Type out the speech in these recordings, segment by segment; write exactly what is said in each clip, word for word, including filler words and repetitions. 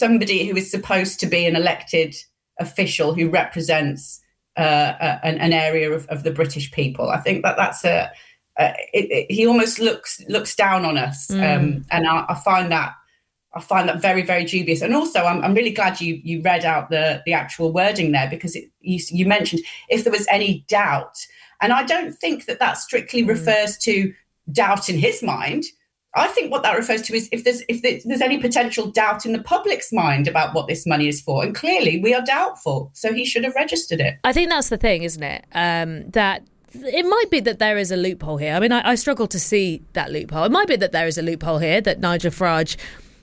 somebody who is supposed to be an elected official who represents uh, a, an, an area of, of the British people. I think that that's a, a it, it, he almost looks looks down on us, mm. um, and I, I find that I find that very, very dubious. And also, I'm, I'm really glad you you read out the the actual wording there, because it, you, you mentioned if there was any doubt, and I don't think that that strictly mm. refers to doubt in his mind. I think what that refers to is if there's if there's any potential doubt in the public's mind about what this money is for. And clearly we are doubtful. So he should have registered it. I think that's the thing, isn't it? Um, that it might be that there is a loophole here. I mean, I, I struggle to see that loophole. It might be that there is a loophole here, that Nigel Farage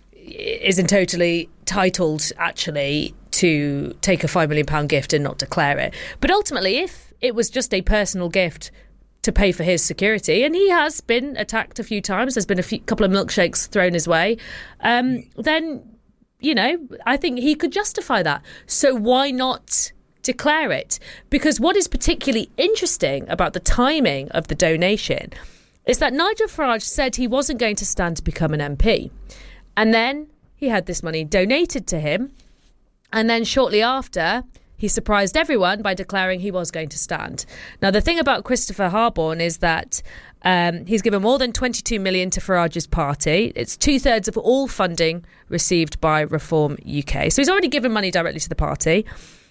isn't totally titled, actually, to take a five million pounds gift and not declare it. But ultimately, if it was just a personal gift to pay for his security, and he has been attacked a few times, there's been a few, couple of milkshakes thrown his way, um, then, you know, I think he could justify that. So why not declare it? Because what is particularly interesting about the timing of the donation is that Nigel Farage said he wasn't going to stand to become an M P. And then he had this money donated to him. And then shortly after, he surprised everyone by declaring he was going to stand. Now, the thing about Christopher Harborne is that um, he's given more than twenty-two million to Farage's party. It's two thirds of all funding received by Reform U K. So he's already given money directly to the party.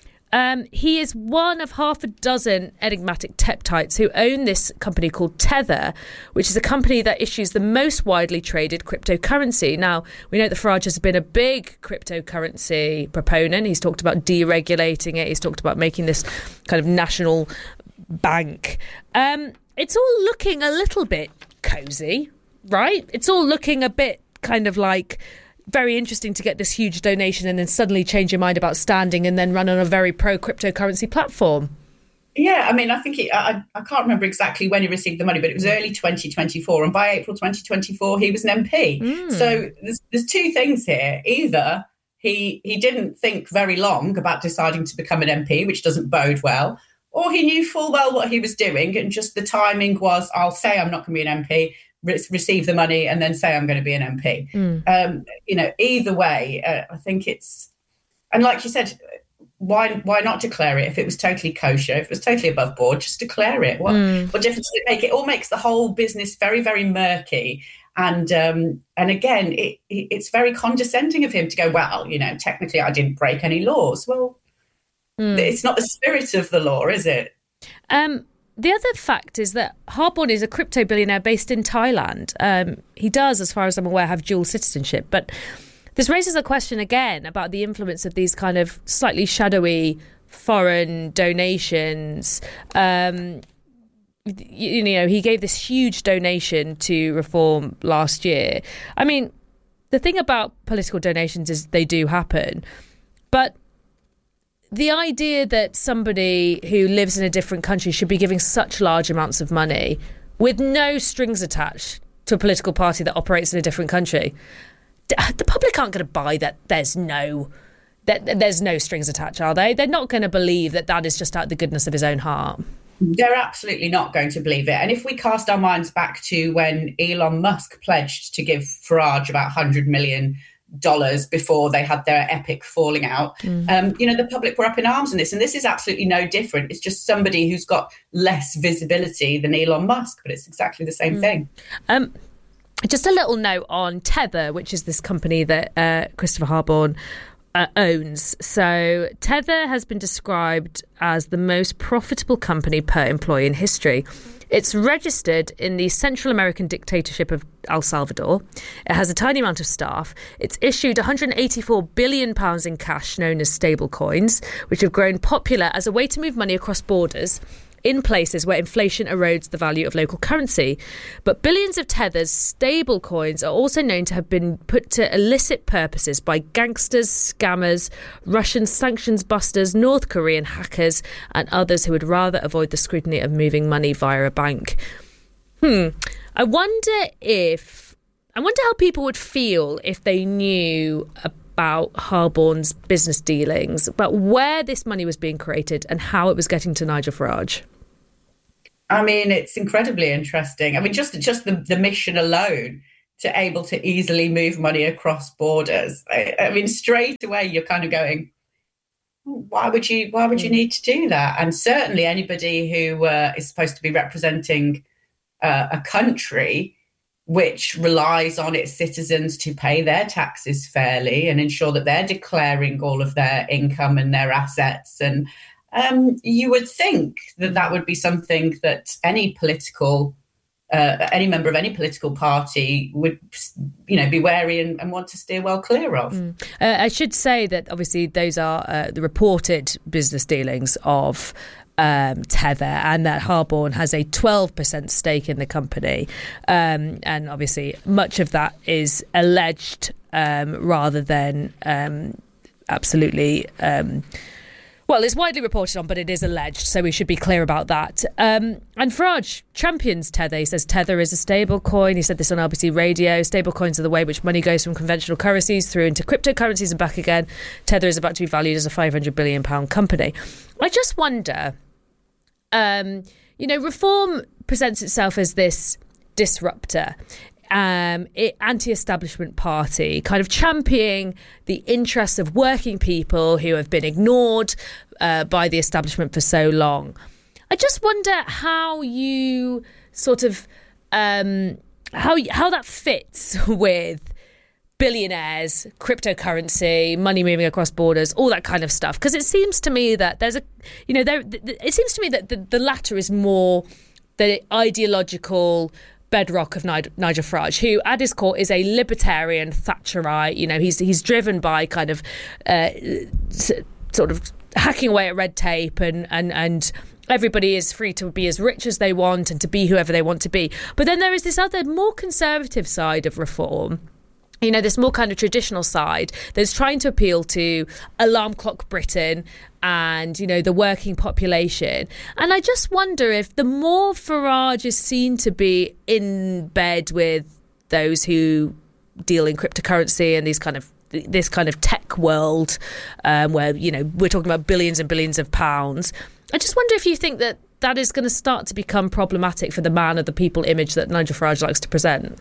Um, he is one of half a dozen enigmatic tech-types who own this company called Tether, which is a company that issues the most widely traded cryptocurrency. Now, we know that Farage has been a big cryptocurrency proponent. He's talked about deregulating it. He's talked about making this kind of national bank. Um, it's all looking a little bit cosy, right? It's all looking a bit kind of like very interesting to get this huge donation and then suddenly change your mind about standing and then run on a very pro-cryptocurrency platform. Yeah, I mean, I think he, I, I can't remember exactly when he received the money, but it was early twenty twenty-four. And by April twenty twenty-four, he was an M P. Mm. So there's, there's two things here. Either he he didn't think very long about deciding to become an M P, which doesn't bode well, or he knew full well what he was doing, and just the timing was, I'll say I'm not going to be an M P, re- receive the money, and then say I'm going to be an M P. Mm. Um, you know, either way, uh, I think it's, and like you said, why why not declare it if it was totally kosher, if it was totally above board, just declare it. What, mm. what difference does it make? It all makes the whole business very, very murky. And um, and again, it, it's very condescending of him to go, well, you know, technically I didn't break any laws. Well, mm. it's not the spirit of the law, is it? Um, the other fact is that Harborne is a crypto billionaire based in Thailand. Um, he does, as far as I'm aware, have dual citizenship. But this raises a question again about the influence of these kind of slightly shadowy foreign donations. Um, you, you know, he gave this huge donation to Reform last year. I mean, the thing about political donations is they do happen. But the idea that somebody who lives in a different country should be giving such large amounts of money with no strings attached to a political party that operates in a different country, the public aren't going to buy that there's no that there's no strings attached, are they? They're not going to believe that that is just out of the goodness of his own heart. They're absolutely not going to believe it. And if we cast our minds back to when Elon Musk pledged to give Farage about one hundred million dollars before they had their epic falling out, mm. um, you know, the public were up in arms on this. And this is absolutely no different. It's just somebody who's got less visibility than Elon Musk, but it's exactly the same mm. thing. Um, just a little note on Tether, which is this company that uh, Christopher Harborne uh, owns. So Tether has been described as the most profitable company per employee in history. It's registered in the Central American dictatorship of El Salvador. It has a tiny amount of staff. It's issued one hundred eighty-four billion pounds in cash, known as stable coins, which have grown popular as a way to move money across borders in places where inflation erodes the value of local currency. But billions of Tether's stable coins are also known to have been put to illicit purposes by gangsters, scammers, Russian sanctions busters, North Korean hackers, and others who would rather avoid the scrutiny of moving money via a bank. Hmm. I wonder if... I wonder how people would feel if they knew about Harborne's business dealings, about where this money was being created and how it was getting to Nigel Farage. I mean, it's incredibly interesting. I mean, just just the, the mission alone to able to easily move money across borders. I, I mean, straight away, you're kind of going, why would you, why would you need to do that? And certainly anybody who uh, is supposed to be representing uh, a country which relies on its citizens to pay their taxes fairly and ensure that they're declaring all of their income and their assets. And um, you would think that that would be something that any political, uh, any member of any political party would, you know, be wary and, and want to steer well clear of. Mm. Uh, I should say that obviously those are uh, the reported business dealings of Um, Tether, and that Harborne has a twelve percent stake in the company. Um, and obviously much of that is alleged um, rather than um, absolutely... Um, well, it's widely reported on, but it is alleged, so we should be clear about that. Um, and Farage champions Tether. He says Tether is a stable coin. He said this on L B C Radio. Stable coins are the way which money goes from conventional currencies through into cryptocurrencies and back again. Tether is about to be valued as a five hundred billion pounds company. I just wonder... Um, you know, Reform presents itself as this disruptor, um, it, anti-establishment party, kind of championing the interests of working people who have been ignored uh, by the establishment for so long. I just wonder how you sort of um, how how that fits with billionaires, cryptocurrency, money moving across borders, all that kind of stuff. Because it seems to me that there's a, you know, there. It seems to me that the, the latter is more the ideological bedrock of Nigel Farage, who at his core is a libertarian Thatcherite. You know, he's he's driven by kind of uh, sort of hacking away at red tape and and and. Everybody is free to be as rich as they want and to be whoever they want to be. But then there is this other more conservative side of Reform, you know, this more kind of traditional side that's trying to appeal to alarm clock Britain and, you know, the working population. And I just wonder if the more Farage is seen to be in bed with those who deal in cryptocurrency and these kind of this kind of tech world um, where, you know, we're talking about billions and billions of pounds. I just wonder if you think that that is going to start to become problematic for the man of the people image that Nigel Farage likes to present.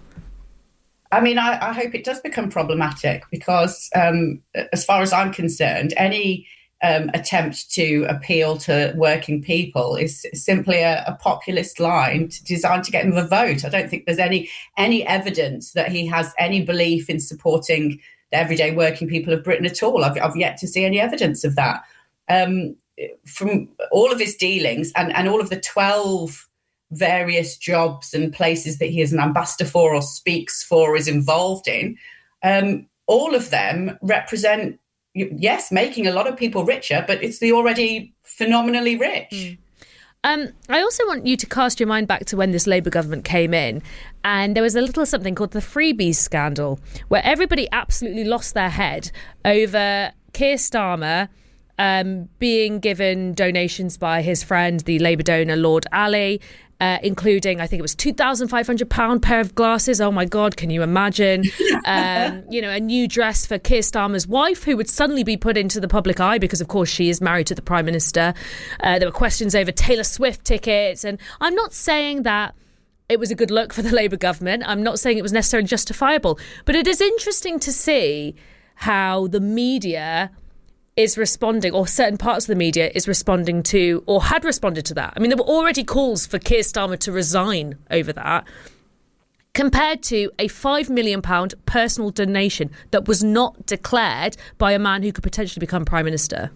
I mean, I, I hope it does become problematic because, um, as far as I'm concerned, any um, attempt to appeal to working people is simply a, a populist line designed to get him a vote. I don't think there's any any evidence that he has any belief in supporting the everyday working people of Britain at all. I've, I've yet to see any evidence of that. Um, from all of his dealings and, and all of the twelve various jobs and places that he is an ambassador for or speaks for or is involved in, um, all of them represent, yes, making a lot of people richer, but it's the already phenomenally rich. Mm. Um, I also want you to cast your mind back to when this Labour government came in, and there was a little something called the freebies scandal, where everybody absolutely lost their head over Keir Starmer Um, being given donations by his friend, the Labour donor, Lord Ali, uh, including, I think it was two thousand five hundred pounds pair of glasses. Oh, my God, can you imagine? um, you know, a new dress for Keir Starmer's wife, who would suddenly be put into the public eye because, of course, she is married to the Prime Minister. Uh, there were questions over Taylor Swift tickets. And I'm not saying that it was a good look for the Labour government. I'm not saying it was necessarily justifiable. But it is interesting to see how the media is responding, or certain parts of the media is responding to, or had responded to that. I mean, there were already calls for Keir Starmer to resign over that, compared to a five million pounds personal donation that was not declared by a man who could potentially become Prime Minister.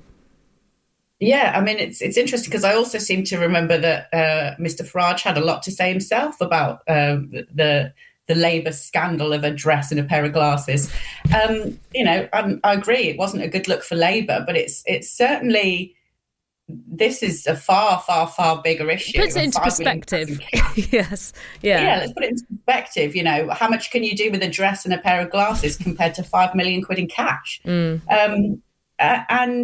Yeah, I mean, it's it's interesting because I also seem to remember that uh, Mister Farage had a lot to say himself about uh, the the Labour scandal of a dress and a pair of glasses. Um, you know, I, I agree, it wasn't a good look for Labour, but it's it's certainly, this is a far, far, far bigger issue. Puts it into perspective. Yes. Yeah. Yeah, let's put it into perspective. You know, how much can you do with a dress and a pair of glasses compared to five million quid in cash? Mm. Um, uh, and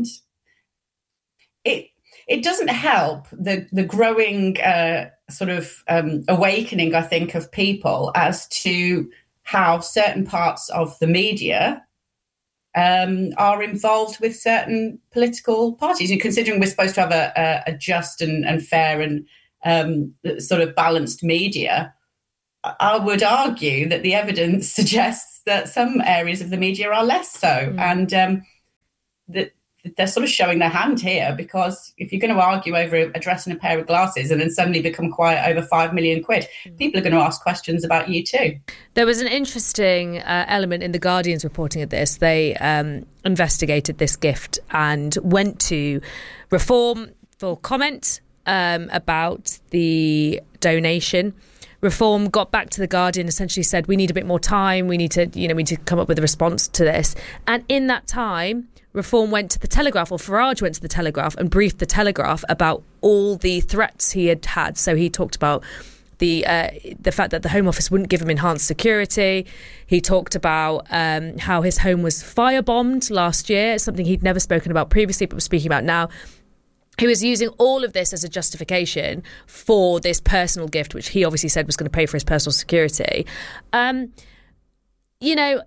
it it doesn't help the, the growing uh, sort of um, awakening, I think, of people as to how certain parts of the media um, are involved with certain political parties. And considering we're supposed to have a, a, a just and, and fair and um, sort of balanced media, I would argue that the evidence suggests that some areas of the media are less so. Mm. And um, that they're sort of showing their hand here, because if you're going to argue over a dress and a pair of glasses and then suddenly become quiet over five million quid, people are going to ask questions about you too. There was an interesting uh, element in The Guardian's reporting of this. They um, investigated this gift and went to Reform for comment um, about the donation. Reform got back to The Guardian, essentially said, we need a bit more time. We need to, you know, we need to come up with a response to this. And in that time, Reform went to The Telegraph, or Farage went to The Telegraph and briefed The Telegraph about all the threats he had had. So he talked about the uh, the fact that the Home Office wouldn't give him enhanced security. He talked about um, how his home was firebombed last year, something he'd never spoken about previously but was speaking about now. He was using all of this as a justification for this personal gift, which he obviously said was going to pay for his personal security. Um, you know,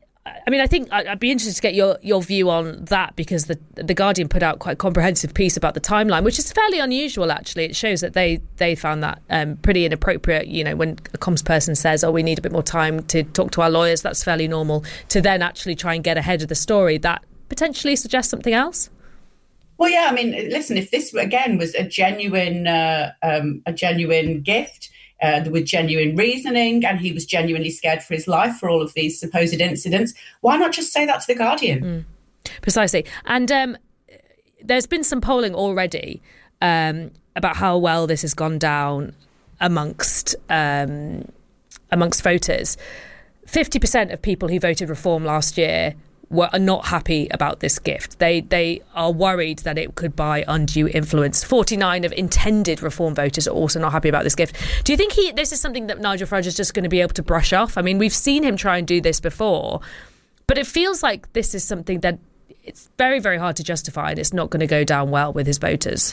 I mean, I think I'd be interested to get your, your view on that, because the the Guardian put out quite a comprehensive piece about the timeline, which is fairly unusual, actually. It shows that they, they found that um, pretty inappropriate. You know, when a comms person says, oh, we need a bit more time to talk to our lawyers, that's fairly normal. To then actually try and get ahead of the story, that potentially suggests something else? Well, yeah, I mean, listen, if this, again, was a genuine uh, um, a genuine gift, Uh, with genuine reasoning, and he was genuinely scared for his life for all of these supposed incidents, why not just say that to The Guardian? Mm, precisely. And um, there's been some polling already um, about how well this has gone down amongst um, amongst voters. fifty percent of people who voted Reform last year were are not happy about this gift. They they are worried that it could buy undue influence. forty-nine of intended Reform voters are also not happy about this gift. Do you think he this is something that Nigel Farage is just going to be able to brush off? I mean, we've seen him try and do this before, but it feels like this is something that it's very, very hard to justify, and it's not going to go down well with his voters.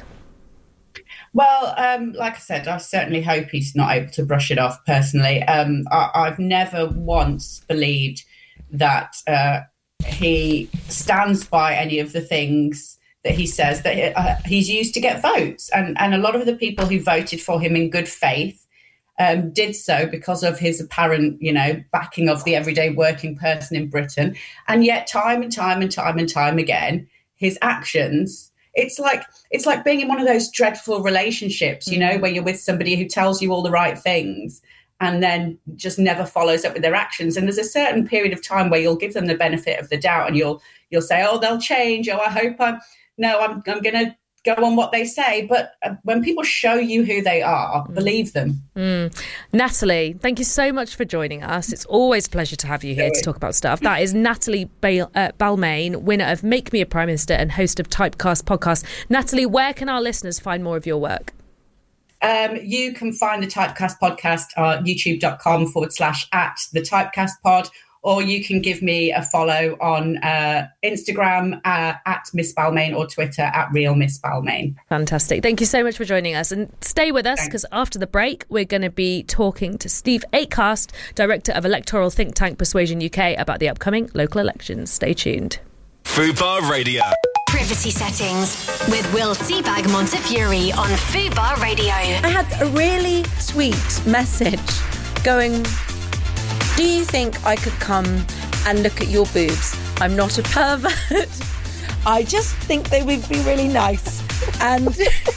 Well, um, like I said, I certainly hope he's not able to brush it off personally. Um, I, I've never once believed that uh, he stands by any of the things that he says that uh, he's used to get votes. And, and a lot of the people who voted for him in good faith um, did so because of his apparent, you know, backing of the everyday working person in Britain. And yet time and time and time and time again, his actions, it's like it's like being in one of those dreadful relationships, you know, where you're with somebody who tells you all the right things and then just never follows up with their actions. And there's a certain period of time where you'll give them the benefit of the doubt, and you'll you'll say, oh, they'll change. Oh, I hope I'm, no, I'm, I'm going to go on what they say. But when people show you who they are, mm. believe them. Mm. Natalie, thank you so much for joining us. It's always a pleasure to have you here to talk about stuff. That is Natalie Bale, uh, Balmain, winner of Make Me a Prime Minister and host of Typecast podcast. Natalie, where can our listeners find more of your work? Um, you can find the Typecast podcast at youtube.com forward slash at the Typecast pod, or you can give me a follow on uh, Instagram uh, at Miss Balmain, or Twitter at Real Miss Balmain. Fantastic. Thank you so much for joining us, and stay with us, because after the break we're going to be talking to Steve Acast, Director of Electoral think tank Persuasion U K, about the upcoming local elections. Stay tuned. Fubar Radio. Privacy settings with Will Seabag Montefiore on Fubar Radio. I had a really sweet message going, do you think I could come and look at your boobs? I'm not a pervert. I just think they would be really nice. And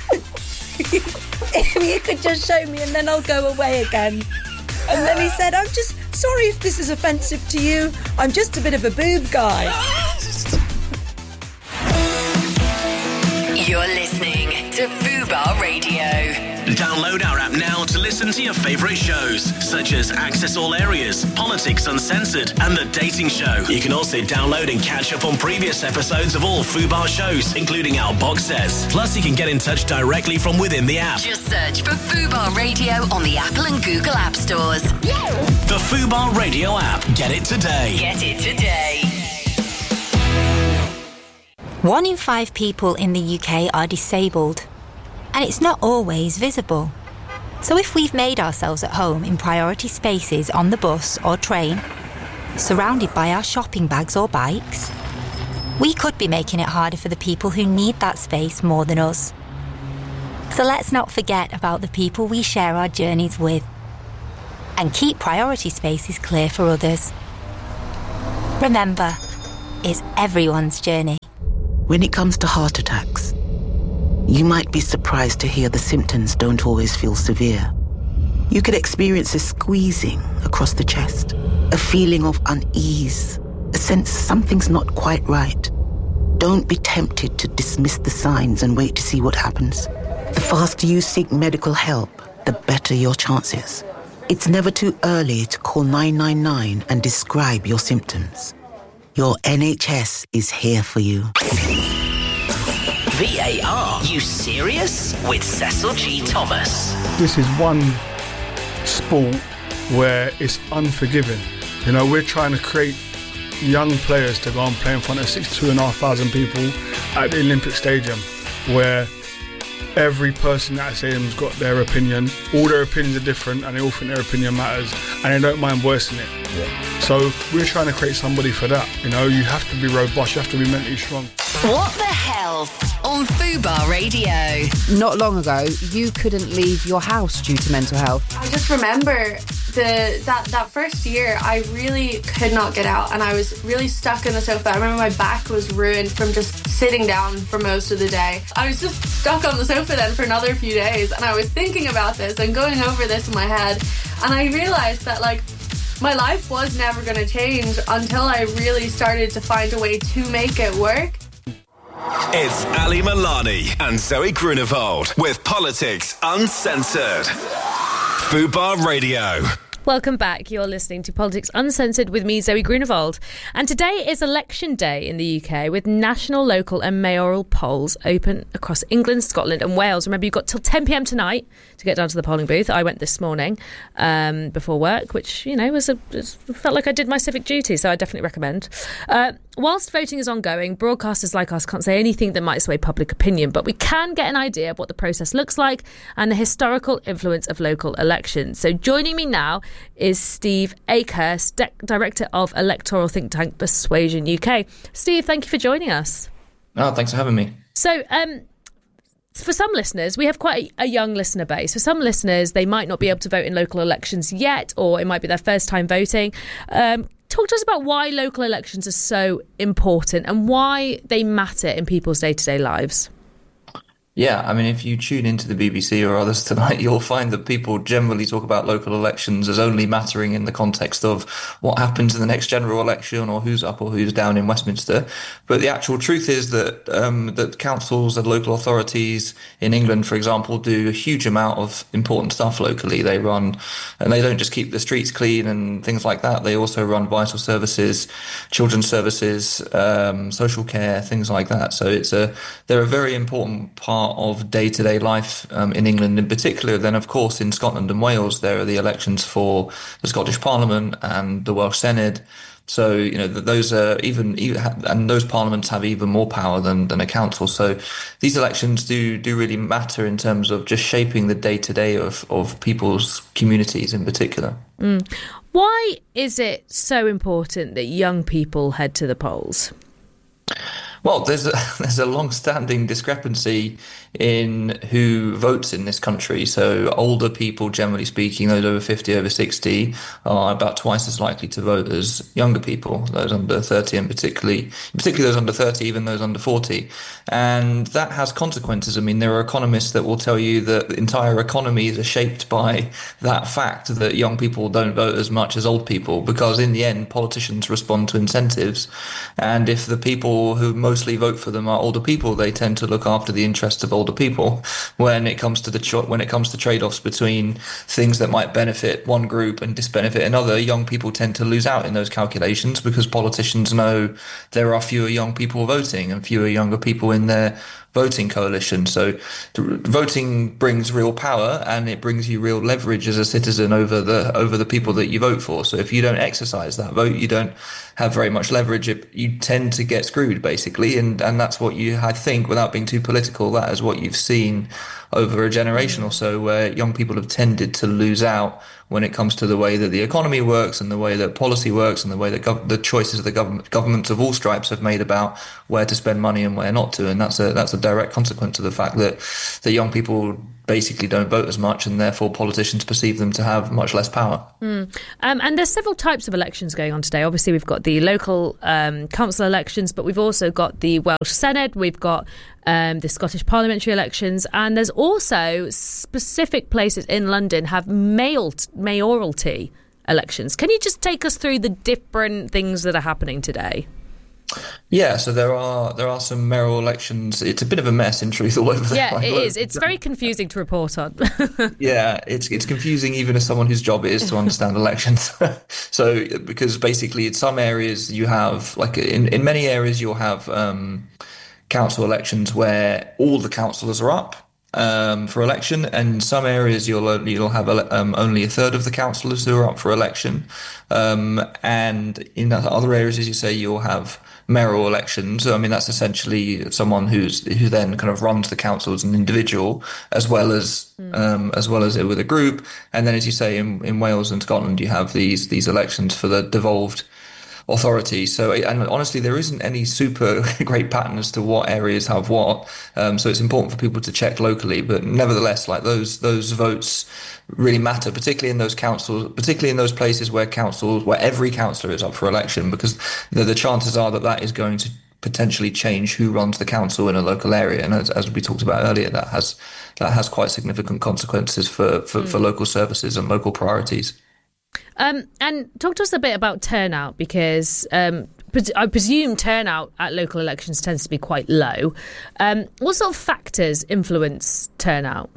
if you could just show me, and then I'll go away again. And then he said, I'm just sorry if this is offensive to you. I'm just a bit of a boob guy. You're listening to Fubar Radio. Download our app now to listen to your favourite shows, such as Access All Areas, Politics Uncensored, and The Dating Show. You can also download and catch up on previous episodes of all Fubar shows, including our box sets. Plus, you can get in touch directly from within the app. Just search for Fubar Radio on the Apple and Google App Stores. The Fubar Radio app. Get it today. Get it today. One in five people in the U K are disabled, and it's not always visible. So if we've made ourselves at home in priority spaces on the bus or train, surrounded by our shopping bags or bikes, we could be making it harder for the people who need that space more than us. So let's not forget about the people we share our journeys with. and keep priority spaces clear for others. Remember, it's everyone's journey. When it comes to heart attacks, you might be surprised to hear the symptoms don't always feel severe. You could experience a squeezing across the chest, a feeling of unease, a sense something's not quite right. Don't be tempted to dismiss the signs and wait to see what happens. The faster you seek medical help, the better your chances. It's never too early to call nine nine nine and describe your symptoms. Your N H S is here for you. V A R, you serious? With Cecil G. Thomas. This is one sport where it's unforgiving. You know, we're trying to create young players to go and play in front of sixty-two and a half thousand people at the Olympic Stadium, where every person at that stadium's got their opinion. All their opinions are different and they all think their opinion matters and they don't mind voicing it. Yeah. So we're trying to create somebody for that. You know, you have to be robust, you have to be mentally strong. What the hell on Fubar Radio? Not long ago, you couldn't leave your house due to mental health. I just remember the that, that first year, I really could not get out and I was really stuck in the sofa. I remember my back was ruined from just sitting down for most of the day. I was just stuck on the sofa then for another few days and I was thinking about this and going over this in my head, and I realised that, like, my life was never going to change until I really started to find a way to make it work. It's Ali Milani and Zoe Grunewald with Politics Uncensored. Fubar Radio. Welcome back. You're listening to Politics Uncensored with me, Zoe Grunewald. And today is election day in the U K, with national, local and mayoral polls open across England, Scotland and Wales. Remember, you've got till ten p.m. tonight to get down to the polling booth. I went this morning um, before work, which, you know, was a, felt like I did my civic duty, so I definitely recommend. Uh, whilst voting is ongoing, broadcasters like us can't say anything that might sway public opinion, but we can get an idea of what the process looks like and the historical influence of local elections. So joining me now is Steve Akehurst, De- Director of electoral think tank Persuasion U K. Steve, thank you for joining us. Oh, thanks for having me. So, um, for some listeners, we have quite a, a young listener base. For some listeners, they might not be able to vote in local elections yet, or it might be their first time voting. Um, talk to us about why local elections are so important and why they matter in people's day-to-day lives. Yeah, I mean, if you tune into the B B C or others tonight, you'll find that people generally talk about local elections as only mattering in the context of what happens in the next general election or who's up or who's down in Westminster. But the actual truth is that um, that councils and local authorities in England, for example, do a huge amount of important stuff locally. They run, and they don't just keep the streets clean and things like that. They also run vital services, children's services, um, social care, things like that. So it's a they're a very important part of day-to-day life um, in England in particular. Then, of course, in Scotland and Wales, there are the elections for the Scottish Parliament and the Welsh Senedd. So, you know, those are even, and those parliaments have even more power than, than a council. So these elections do do really matter in terms of just shaping the day-to-day of, of people's communities in particular. Mm. Why is it so important that young people head to the polls? Well, there's a, there's a long-standing discrepancy in who votes in this country. So older people, generally speaking, those over fifty, over sixty, are about twice as likely to vote as younger people, those under thirty, and particularly particularly those under thirty, even those under forty. And that has consequences. I mean, there are economists that will tell you that entire economies are shaped by that fact, that young people don't vote as much as old people, because in the end, politicians respond to incentives. And if the people who mostly vote for them are older people, they tend to look after the interests of older people. When it comes to the cho- when it comes to trade-offs between things that might benefit one group and disbenefit another, young people tend to lose out in those calculations, because politicians know there are fewer young people voting and fewer younger people in their voting coalition. So voting brings real power, and it brings you real leverage as a citizen over the over the people that you vote for. So if you don't exercise that vote, you don't have very much leverage. It, you tend to get screwed, basically, and and that's what you, I think, without being too political, that is what you've seen over a generation or so, where young people have tended to lose out when it comes to the way that the economy works and the way that policy works and the way that gov- the choices the government governments of all stripes have made about where to spend money and where not to. And that's a that's a direct consequence of the fact that the young people basically don't vote as much, and therefore politicians perceive them to have much less power. Mm. Um, and there's several types of elections going on today. Obviously, we've got the local um, council elections, but we've also got the Welsh Senedd, we've got um, the Scottish parliamentary elections, and there's also specific places in London have mayor- mayoralty elections. Can you just take us through the different things that are happening today? Yeah, so there are there are some mayoral elections. It's a bit of a mess, in truth, all over the Yeah, it is. It's very confusing to report on. Yeah, it's it's confusing even as someone whose job it is to understand elections. So, because basically in some areas you have, like in, in many areas you'll have um, council elections where all the councillors are up um, for election, and in some areas you'll you'll have um, only a third of the councillors who are up for election, um, and in other areas, as you say, you'll have mayoral elections. I mean, that's essentially someone who's who then kind of runs the council as an individual, as well as mm. um, as well as it with a group. And then, as you say, in, in Wales and Scotland, you have these these elections for the devolved authority. So, and honestly, there isn't any super great pattern as to what areas have what. Um, so it's important for people to check locally. But nevertheless, like those those votes really matter, particularly in those councils, particularly in those places where councils, where every councillor is up for election, because the, the chances are that that is going to potentially change who runs the council in a local area. And as, as we talked about earlier, that has that has quite significant consequences for for, mm. for local services and local priorities. Um, and talk to us a bit about turnout, because um, I presume turnout at local elections tends to be quite low. Um, what sort of factors influence turnout?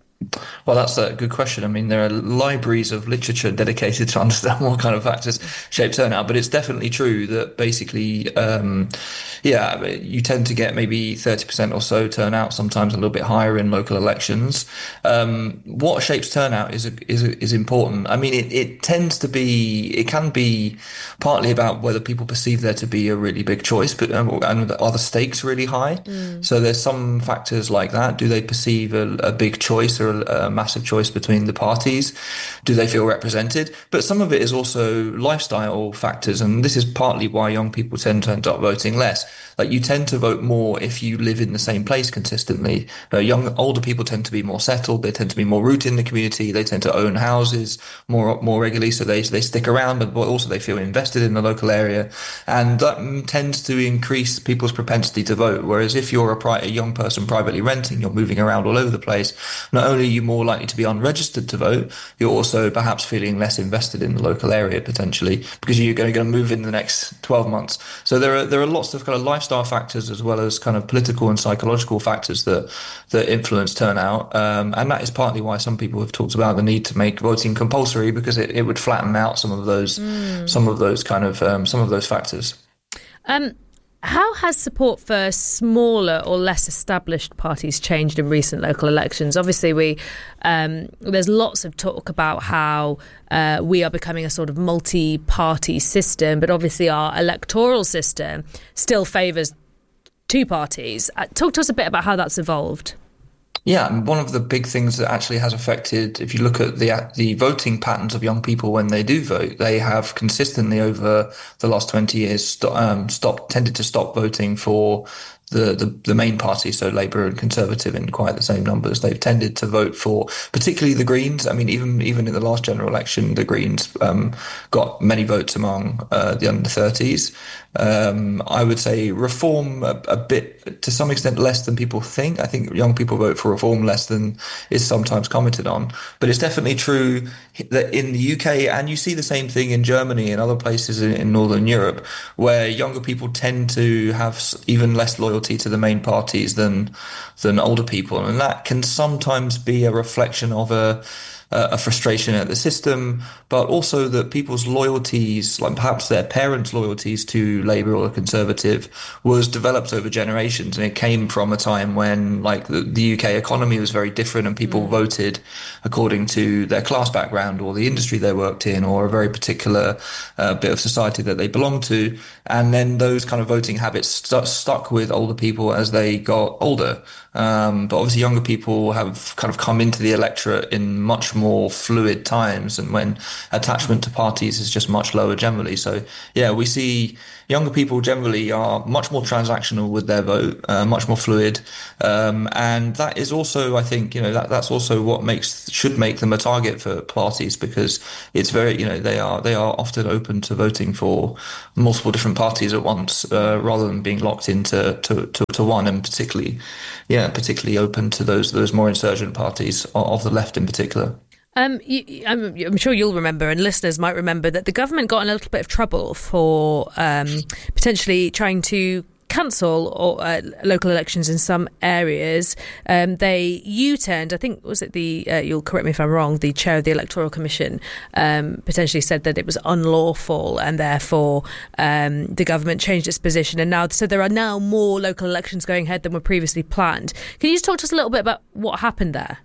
Well, that's a good question. I mean, there are libraries of literature dedicated to understand what kind of factors shape turnout, but it's definitely true that basically, um, yeah, you tend to get maybe thirty percent or so turnout, sometimes a little bit higher in local elections. Um, what shapes turnout is is is important. I mean, it, it tends to be, it can be partly about whether people perceive there to be a really big choice, but um, and are the stakes really high? Mm. So there's some factors like that. Do they perceive a, a big choice or a, a massive choice between the parties? Do they feel represented? But some of it is also lifestyle factors, and this is partly why young people tend to end up voting less. Like, you tend to vote more if you live in the same place consistently. Uh, young, older people tend to be more settled. They tend to be more rooted in the community. They tend to own houses more more regularly, so they they stick around, but also they feel invested in the local area, and that tends to increase people's propensity to vote. Whereas if you're a, pri- a young person privately renting, you're moving around all over the place. Not only are you more likely to be unregistered to vote, you're also perhaps feeling less invested in the local area potentially, because you're going to move in the next twelve months. So there are there are lots of kind of lifestyle factors as well as kind of political and psychological factors that that influence turnout, um, and that is partly why some people have talked about the need to make voting compulsory, because it, it would flatten out some of those mm. some of those kind of um, some of those factors. Um, how has support for smaller or less established parties changed in recent local elections? Obviously, we um, there's lots of talk about how uh, we are becoming a sort of multi-party system, but obviously our electoral system still favours two parties. Uh, talk to us a bit about how that's evolved. Yeah, and one of the big things that actually has affected, if you look at the the voting patterns of young people when they do vote, they have consistently over the last twenty years st- um, stopped, tended to stop voting for the, the, the main party, so Labour and Conservative, in quite the same numbers. They've tended to vote for particularly the Greens. I mean, even even in the last general election, the Greens um, got many votes among uh, the under thirties. Um, I would say Reform a, a bit, to some extent, less than people think. I think young people vote for Reform less than is sometimes commented on. But it's definitely true that in the U K, and you see the same thing in Germany and other places in, in Northern Europe, where younger people tend to have even less loyalty to the main parties than than older people. And that can sometimes be a reflection of a a frustration at the system, but also that people's loyalties, like perhaps their parents' loyalties to Labour or Conservative, was developed over generations, and it came from a time when, like, the, the U K economy was very different, and people mm. voted according to their class background or the industry they worked in or a very particular uh, bit of society that they belonged to, and then those kind of voting habits st- stuck with older people as they got older. Um, but obviously, younger people have kind of come into the electorate in much more more fluid times and when attachment to parties is just much lower generally. So, yeah, we see younger people generally are much more transactional with their vote, uh, much more fluid. Um, and that is also, I think, you know, that, that's also what makes should make them a target for parties, because it's very, you know, they are they are often open to voting for multiple different parties at once, uh, rather than being locked into to, to, to one, and particularly, yeah, particularly open to those those more insurgent parties of the left in particular. Um, you, I'm, I'm sure you'll remember, and listeners might remember, that the government got in a little bit of trouble for um, potentially trying to cancel or, uh, local elections in some areas. Um, they U-turned, I think, was it the, uh, you'll correct me if I'm wrong, the chair of the Electoral Commission um, potentially said that it was unlawful, and therefore um, the government changed its position. And now, so there are now more local elections going ahead than were previously planned. Can you just talk to us a little bit about what happened there?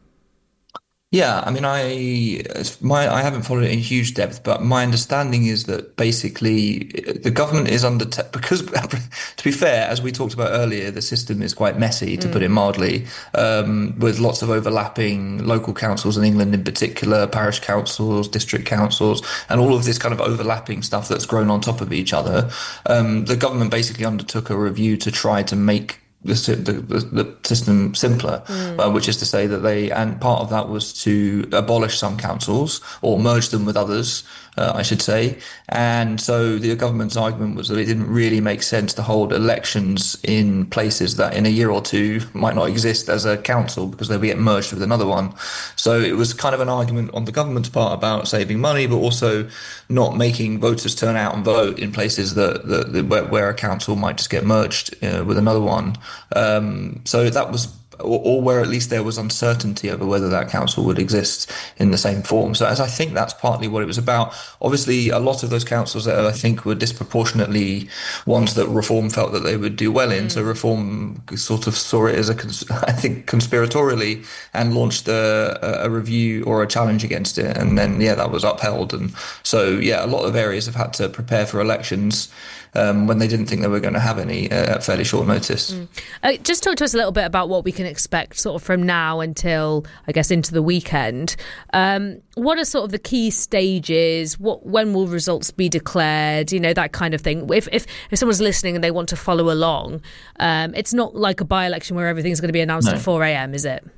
Yeah, I mean, I my I haven't followed it in huge depth, but my understanding is that basically the government is under te- because, to be fair, as we talked about earlier, the system is quite messy, to mm. put it mildly, um, with lots of overlapping local councils in England, in particular, parish councils, district councils, and all of this kind of overlapping stuff that's grown on top of each other. Um, the government basically undertook a review to try to make The, the, the system simpler, mm. uh, which is to say that they, and part of that was to abolish some councils or merge them with others, uh, I should say. And so the government's argument was that it didn't really make sense to hold elections in places that in a year or two might not exist as a council because they'll get merged with another one. So it was kind of an argument on the government's part about saving money, but also not making voters turn out and vote in places that, that, that where, where a council might just get merged uh, with another one. Um, so that was, or, or where at least there was uncertainty over whether that council would exist in the same form. So as I think that's partly what it was about. Obviously, a lot of those councils that I think were disproportionately ones that Reform felt that they would do well in. Mm. So Reform sort of saw it as a, I think, conspiratorially, and launched a, a review or a challenge against it. And then, yeah, that was upheld. And so, yeah, a lot of areas have had to prepare for elections Um, when they didn't think they were going to have any uh, at fairly short notice. Mm. Uh, just talk to us a little bit about what we can expect sort of from now until, I guess, into the weekend. Um, what are sort of the key stages? What when will results be declared? You know, that kind of thing. If if, if someone's listening and they want to follow along, um, it's not like a by-election where everything's going to be announced no. at four a.m, is it?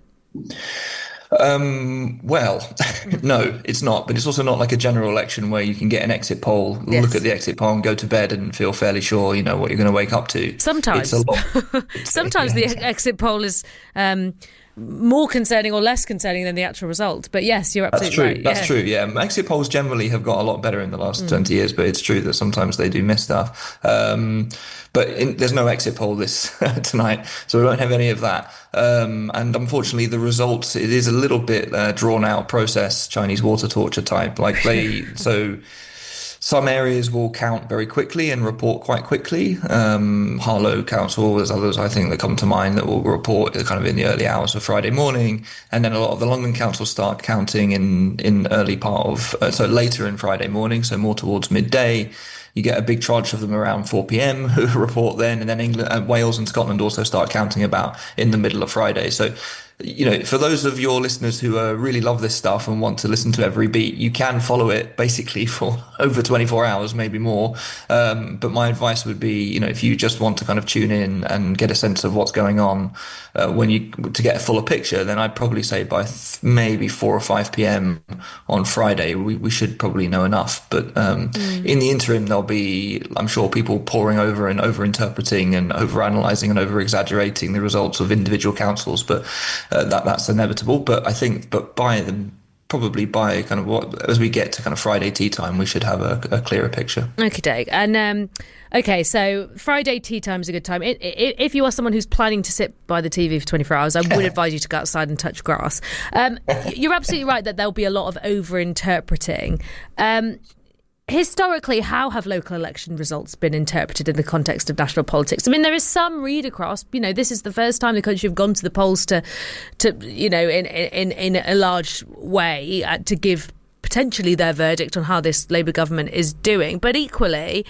Um, well, no, it's not. But it's also not like a general election where you can get an exit poll, yes. look at the exit poll and go to bed and feel fairly sure, you know, what you're going to wake up to. Sometimes. It's a lot. Sometimes the exit poll is um, more concerning or less concerning than the actual result. But yes, you're absolutely That's true. right. That's yeah. true, yeah. Exit polls generally have got a lot better in the last mm. twenty years, but it's true that sometimes they do miss stuff. Um, but in, there's no exit poll this tonight, so we won't have any of that. Um, and unfortunately, the results, it is a little bit uh, drawn out process, Chinese water torture type. Like they, so some areas will count very quickly and report quite quickly. Um, Harlow Council, there's others I think that come to mind that will report kind of in the early hours of Friday morning. And then a lot of the London councils start counting in, in early part of, uh, so later in Friday morning, so more towards midday. You get a big tranche of them around four p.m. who report then, and then England, uh, Wales and Scotland also start counting about in the middle of Friday. So, you know, for those of your listeners who uh, really love this stuff and want to listen to every beat, you can follow it basically for over twenty-four hours, maybe more. Um, but my advice would be, you know, if you just want to kind of tune in and get a sense of what's going on uh, when you to get a fuller picture, then I'd probably say by th- maybe four or five p.m. on Friday, we, we should probably know enough. But um, mm. in the interim, there'll be, I'm sure, people poring over and over-interpreting and over-analysing and over-exaggerating the results of individual councils. But Uh, that that's inevitable, but I think, but by the probably by kind of what as we get to kind of Friday tea time, we should have a, a clearer picture. Okay, Dave. And um, okay, so Friday tea time is a good time. It, it, if you are someone who's planning to sit by the T V for twenty-four hours, I would advise you to go outside and touch grass. Um, you're absolutely right that there'll be a lot of over-interpreting. Um, Historically, how have local election results been interpreted in the context of national politics? I mean, there is some read across. You know, this is the first time the country have gone to the polls to, to you know, in in, in a large way uh, to give potentially their verdict on how this Labour government is doing. But equally,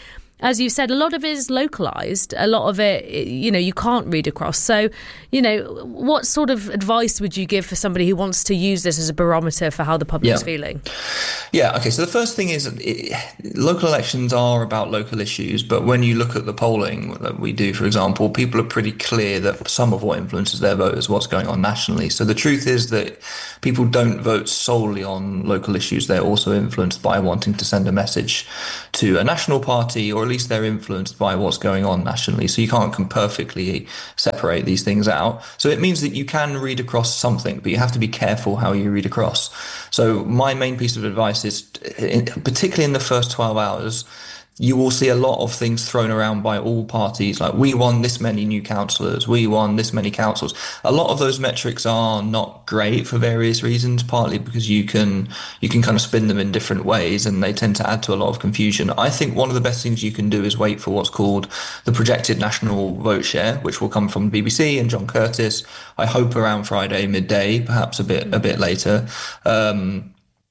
as you said, a lot of it is localised. A lot of it, you know, you can't read across. So, you know, what sort of advice would you give for somebody who wants to use this as a barometer for how the public's yeah. feeling? Yeah, okay, so the first thing is it, local elections are about local issues, but when you look at the polling that we do, for example, people are pretty clear that some of what influences their vote is what's going on nationally. So the truth is that people don't vote solely on local issues. They're also influenced by wanting to send a message to a national party, or at least they're influenced by what's going on nationally. So you can't can perfectly separate these things out. So it means that you can read across something, but you have to be careful how you read across. So my main piece of advice is, particularly in the first twelve hours, you will see a lot of things thrown around by all parties, like we won this many new councillors, we won this many councils. A lot of those metrics are not great for various reasons, partly because you can you can kind of spin them in different ways and they tend to add to a lot of confusion. I think one of the best things you can do is wait for what's called the projected national vote share, which will come from the B B C and John Curtis, I hope around Friday midday, perhaps a bit a bit later. Um,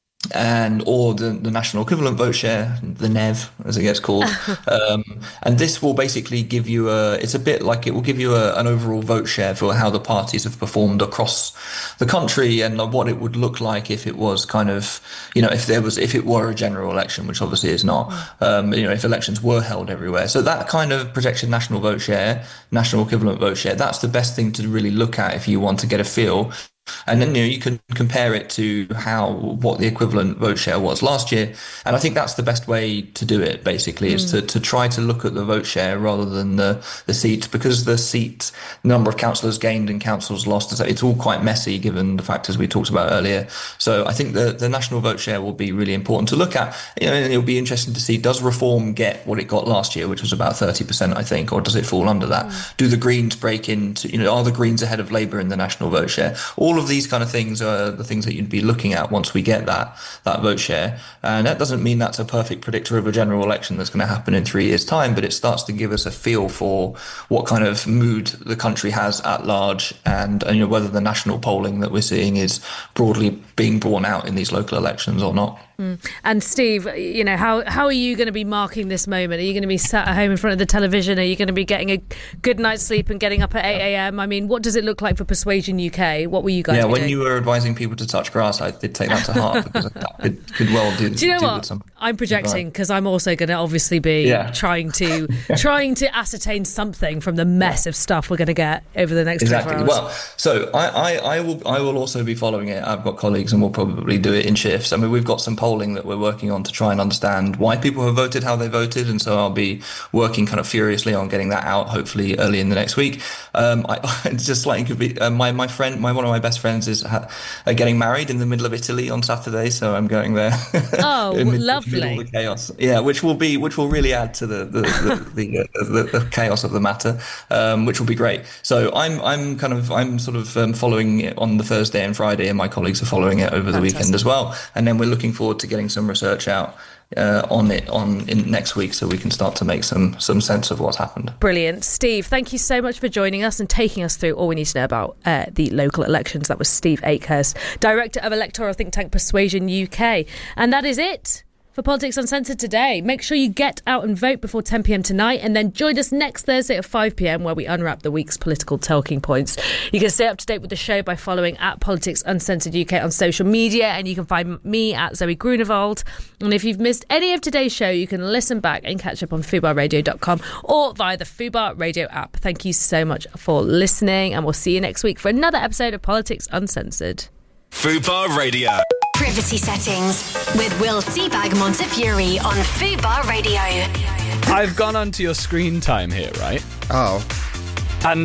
and or the, the national equivalent vote share, the N E V as it gets called. um, and this will basically give you a, it's a bit like it will give you a, an overall vote share for how the parties have performed across the country and what it would look like if it was kind of, you know, if there was, if it were a general election, which obviously is not, um, you know, if elections were held everywhere. So that kind of projected national vote share, national equivalent vote share, that's the best thing to really look at if you want to get a feel. And then, you know, you can compare it to how what the equivalent vote share was last year. And I think that's the best way to do it, basically, mm. is to, to try to look at the vote share rather than the, the seats, because the seat number of councillors gained and councillors lost, it's all quite messy given the factors we talked about earlier. So I think the, the national vote share will be really important to look at. You know, and it'll be interesting to see, does Reform get what it got last year, which was about thirty percent, I think, or does it fall under that? Mm. Do the Greens break into, you know, are the Greens ahead of Labour in the national vote share? All of these kind of things are the things that you'd be looking at once we get that that vote share. And that doesn't mean that's a perfect predictor of a general election that's going to happen in three years' time, but it starts to give us a feel for what kind of mood the country has at large, and, and you know, whether the national polling that we're seeing is broadly being borne out in these local elections or not. Mm. And Steve, you know, how how are you going to be marking this moment? Are you going to be sat at home in front of the television? Are you going to be getting a good night's sleep and getting up at eight a.m? I mean, what does it look like for Persuasion U K? What will you guys yeah, be when doing? you were advising people to touch grass, I did take that to heart, because that could, could well do. Do you know do what? With some I'm projecting, because I'm also going to obviously be yeah. trying to trying to ascertain something from the mess of stuff we're going to get over the next exactly. twenty-four hours. Well, so I, I, I will I will also be following it. I've got colleagues, and we'll probably do it in shifts. I mean, we've got some polling that we're working on to try and understand why people have voted how they voted, and so I'll be working kind of furiously on getting that out, hopefully early in the next week. Um, I just like uh, my my friend, my one of my best friends is ha- uh, getting married in the middle of Italy on Saturday, so I'm going there. Oh, amid, lovely! amid all the chaos, yeah, which will be which will really add to the the the, the, uh, the, the chaos of the matter, um, which will be great. So I'm I'm kind of I'm sort of um, following it on the Thursday and Friday, and my colleagues are following it over the Fantastic. weekend as well, and then we're looking forward to getting some research out Uh, on it on in next week, so we can start to make some some sense of what's happened. Brilliant. Steve, thank you so much for joining us and taking us through all we need to know about uh, the local elections. That was Steve Akehurst, Director of Electoral think tank Persuasion U K. And that is it for Politics Uncensored today. Make sure you get out and vote before ten p.m. tonight, and then join us next Thursday at five p.m. where we unwrap the week's political talking points. You can stay up to date with the show by following at Politics Uncensored U K on social media, and you can find me at Zoe Grunewald. And if you've missed any of today's show, you can listen back and catch up on fubar radio dot com or via the Fubar Radio app. Thank you so much for listening, and we'll see you next week for another episode of Politics Uncensored. Fubar Radio. Privacy settings with Will Seabag Montefiore on Fubar Radio. I've gone onto your screen time here, right? Oh. And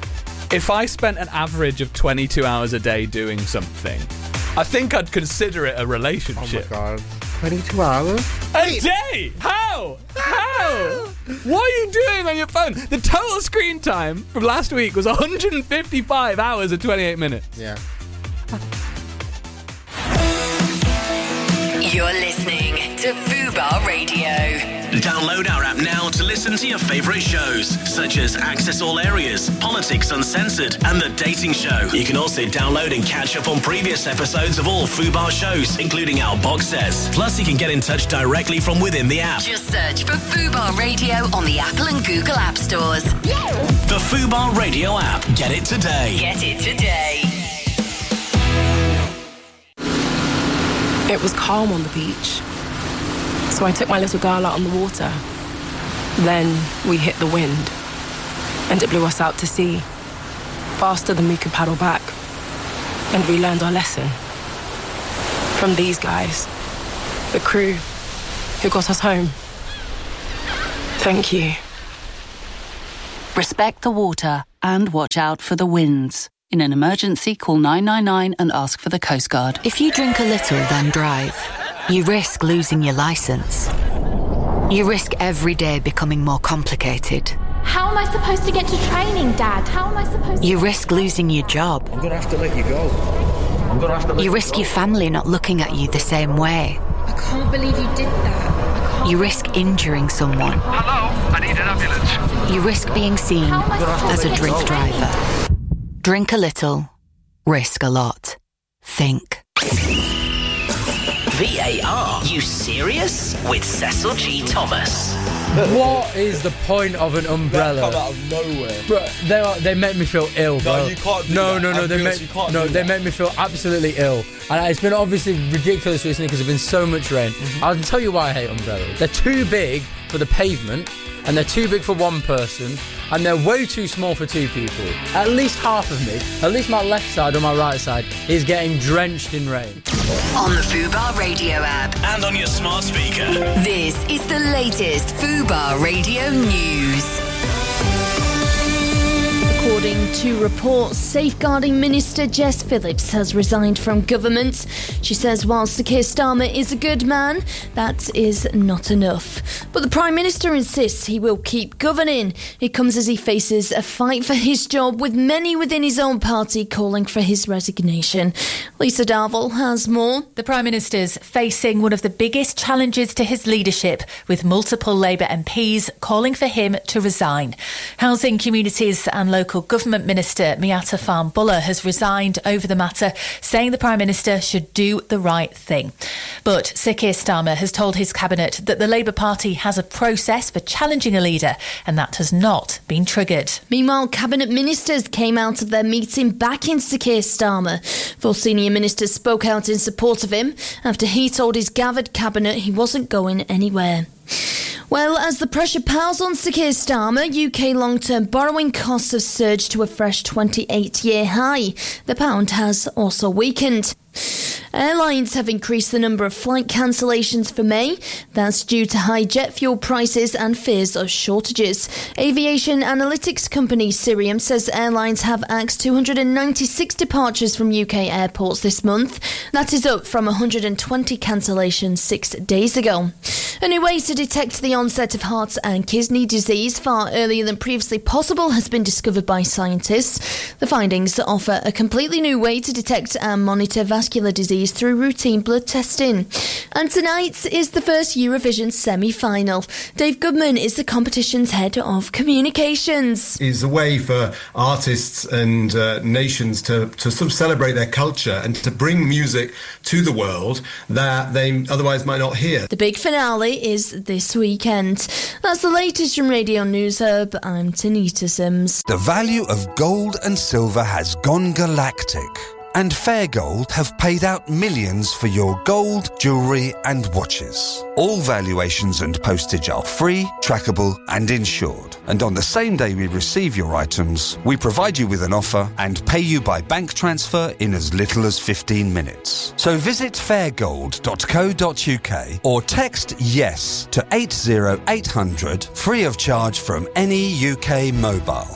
if I spent an average of twenty-two hours a day doing something, I think I'd consider it a relationship. Oh my God. twenty-two hours? A day? How? How? What are you doing on your phone? The total screen time from last week was one hundred fifty-five hours and twenty-eight minutes. Yeah. You're listening to Fubar Radio. Download our app now to listen to your favourite shows, such as Access All Areas, Politics Uncensored, and The Dating Show. You can also download and catch up on previous episodes of all Fubar shows, including our box sets. Plus, you can get in touch directly from within the app. Just search for Fubar Radio on the Apple and Google App Stores. The Fubar Radio app. Get it today. Get it today. It was calm on the beach, so I took my little girl out on the water. Then we hit the wind, and it blew us out to sea, faster than we could paddle back. And we learned our lesson from these guys, the crew who got us home. Thank you. Respect the water and watch out for the winds. In an emergency, call nine nine nine and ask for the Coast Guard. If you drink a little, then drive, you risk losing your licence. You risk every day becoming more complicated. How am I supposed to get to training, Dad? How am I supposed to... You risk losing your job. I'm going to have to let you go. I'm going to have to let you you risk go. your family not looking at you the same way. I can't believe you did that. You risk injuring someone. Hello, I need an ambulance. You risk being seen as a drink driver. Drink a little, risk a lot. Think. V A R. You serious? With Cecil G. Thomas. What is the point of an umbrella? That come out of nowhere. Bro, they are, they make me feel ill, bro. No, you can't do no, that. No, no, I'm they honest, make you can't no, do they that. make me feel absolutely ill. And it's been obviously ridiculous recently because there's been so much rain. Mm-hmm. I'll tell you why I hate umbrellas. They're too big for the pavement, and they're too big for one person, and they're way too small for two people. At least half of me, at least my left side or my right side, is getting drenched in rain. On the Fubar Radio app. And on your smart speaker. This is the latest Fubar Radio news. According to reports, Safeguarding Minister Jess Phillips has resigned from government. She says while Sir Keir Starmer is a good man, that is not enough. But the Prime Minister insists he will keep governing. It comes as he faces a fight for his job, with many within his own party calling for his resignation. Lisa Darville has more. The Prime Minister's facing one of the biggest challenges to his leadership, with multiple Labour M Ps calling for him to resign. Housing, Communities and Local Government Minister Miatta Farnborough has resigned over the matter, saying the Prime Minister should do the right thing. But Sir Keir Starmer has told his cabinet that the Labour Party has a process for challenging a leader, and that has not been triggered. Meanwhile, cabinet ministers came out of their meeting backing Sir Keir Starmer. Four senior ministers spoke out in support of him after he told his gathered cabinet he wasn't going anywhere. Well, as the pressure piles on Sir Keir Starmer, U K long-term borrowing costs have surged to a fresh twenty-eight-year high. The pound has also weakened. Airlines have increased the number of flight cancellations for May. That's due to high jet fuel prices and fears of shortages. Aviation analytics company Cirium says airlines have axed two hundred ninety-six departures from U K airports this month. That is up from one hundred twenty cancellations six days ago. A new way to detect the onset of heart and kidney disease far earlier than previously possible has been discovered by scientists. The findings offer a completely new way to detect and monitor vascular disease through routine blood testing. And tonight is the first Eurovision semi-final. Dave Goodman is the competition's head of communications. Is a way for artists and uh, nations to, to sort of celebrate their culture and to bring music to the world that they otherwise might not hear. The big finale is this weekend. That's the latest from Radio News Hub. I'm Tanita Sims. The value of gold and silver has gone galactic, and Fair Gold have paid out millions for your gold, jewellery and watches. All valuations and postage are free, trackable and insured. And on the same day we receive your items, we provide you with an offer and pay you by bank transfer in as little as fifteen minutes. So visit fair gold dot co dot uk or text YES to eight zero eight hundred, free of charge from any U K mobile.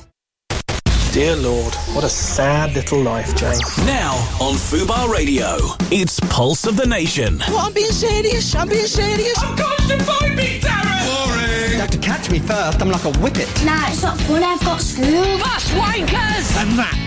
Dear Lord, what a sad little life, Jane. Now on Fubar Radio, it's Pulse of the Nation. Well, I'm being serious. I'm being serious. Of course you find me, Darren! Boring. You have to catch me first. I'm like a whippet. Nah, it's not fun. I've got school. Bus wankers! And that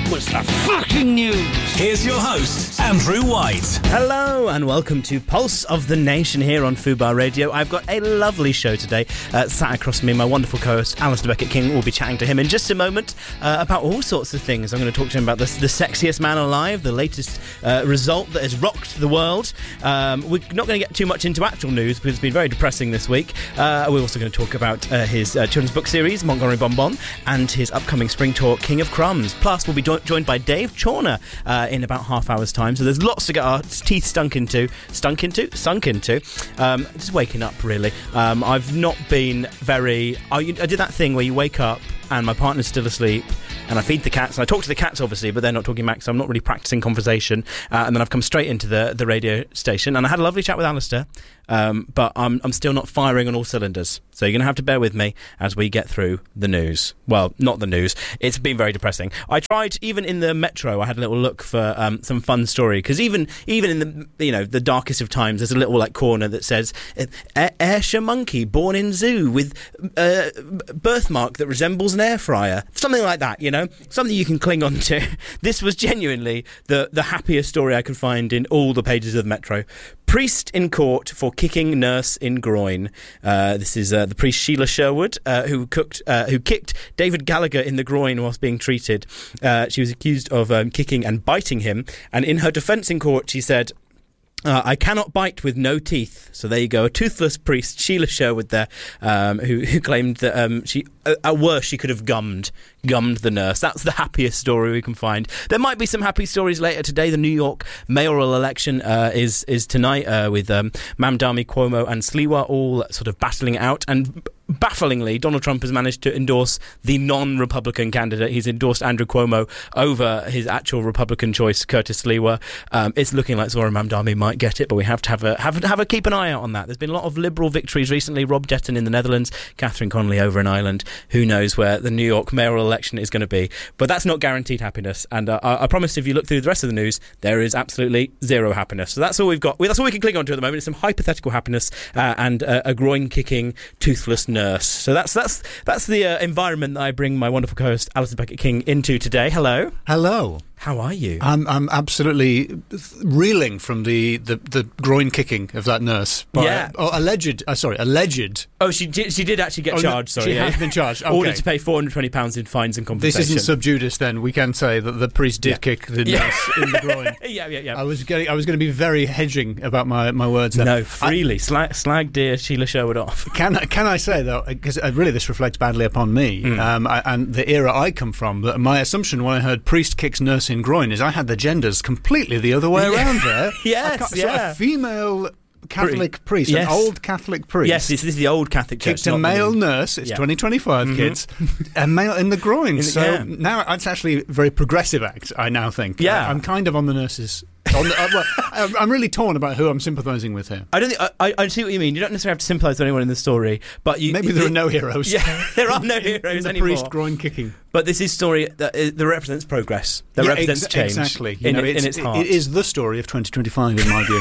was the fucking news. Here's your host, Andrew White. Hello and welcome to Pulse of the Nation here on Fubar Radio. I've got a lovely show today. Uh, sat across from me, my wonderful co-host, Alistair Beckett-King. We'll be chatting to him in just a moment uh, about all sorts of things. I'm going to talk to him about the, the sexiest man alive, the latest uh, result that has rocked the world. Um, we're not going to get too much into actual news because it's been very depressing this week. Uh, we're also going to talk about uh, his uh, children's book series, Montgomery Bonbon, and his upcoming spring tour, King of Crumbs. Plus, we'll be jo- joined by Dave Chawner uh, in about half hour's time. So there's lots to get our teeth stunk into. Stunk into? Sunk into. Um, just waking up, really. Um, I've not been very... I, I did that thing where you wake up and my partner's still asleep and I feed the cats and I talk to the cats, obviously, but they're not talking back, so I'm not really practising conversation. Uh, and then I've come straight into the, the radio station and I had a lovely chat with Alistair, um, but I'm, I'm still not firing on all cylinders. So you're going to have to bear with me as we get through the news. Well, not the news. It's been very depressing. I tried, even in the metro, I had a little look for um, some fun story, because even even in the you know the darkest of times, there's a little like corner that says Ayrshire monkey born in zoo with uh, birthmark that resembles an air fryer, something like that. You know, something you can cling on to. This was genuinely the the happiest story I could find in all the pages of the metro. Priest in court for kicking nurse in groin. Uh, this is uh, the priest Sheila Sherwood, uh, who cooked, uh, who kicked David Gallagher in the groin whilst being treated. Uh, she was accused of um, kicking and biting him, and in her defence in court, she said, Uh, I cannot bite with no teeth. So there you go, a toothless priest, Sheila Sherwood there, um, who, who claimed that um, she, uh, at worst, she could have gummed, gummed the nurse. That's the happiest story we can find. There might be some happy stories later today. The New York mayoral election uh, is is tonight uh, with um, Mamdani, Cuomo and Sliwa all sort of battling it out. And bafflingly, Donald Trump has managed to endorse the non-Republican candidate. He's endorsed Andrew Cuomo over his actual Republican choice, Curtis Sliwa. Um, it's looking like Zohran Mamdani might get it, but we have to have a have, have a keep an eye out on that. There's been a lot of Liberal victories recently. Rob Jetton in the Netherlands, Catherine Connolly over in Ireland. Who knows where the New York mayoral election is going to be? But that's not guaranteed happiness. And uh, I, I promise, if you look through the rest of the news, there is absolutely zero happiness. So that's all we've got. That's all we can cling on to at the moment. It's some hypothetical happiness uh, and uh, a groin-kicking, toothless nurse. So that's that's that's the uh, environment that I bring my wonderful co-host Alistair Beckett-King into today. Hello. Hello. How are you? I'm I'm absolutely reeling from the, the, the groin kicking of that nurse. By, yeah. Oh, alleged. Uh, sorry, alleged. Oh, she did. She did actually get oh, charged. No, sorry, she yeah. has been charged. Okay. Ordered to pay four hundred twenty pounds in fines and compensation. This isn't sub judice. Then we can say that the priest did yeah. kick the nurse yeah. in the groin. yeah, yeah, yeah. I was getting. I was going to be very hedging about my, my words. There. No, freely I, slag, slag dear Sheila Sherwood off. Can can I say though? Because really, this reflects badly upon me mm. um, I, and the era I come from. That my assumption when I heard priest kicks nurse in groin is I had the genders completely the other way yeah. around there. yes, yeah. So a female Catholic priest, yes. an old Catholic priest. Yes, this, this is the old Catholic church. Kicked a male the... nurse, it's yeah. twenty twenty-five, mm-hmm. kids, a male in the groin. In, so yeah. now it's actually a very progressive act, I now think. Yeah. I, I'm kind of on the nurse's... on the, uh, well, I'm really torn about who I'm sympathising with here. I don't think I, I see what you mean. You don't necessarily have to sympathise with anyone in the story, but you, maybe there it, are no heroes. Yeah, there are no heroes the anymore. Priest groin kicking. But this is a story that, uh, that represents progress. That yeah, represents ex- change. Exactly. In, know, in its heart. It is the story of twenty twenty-five, in my view.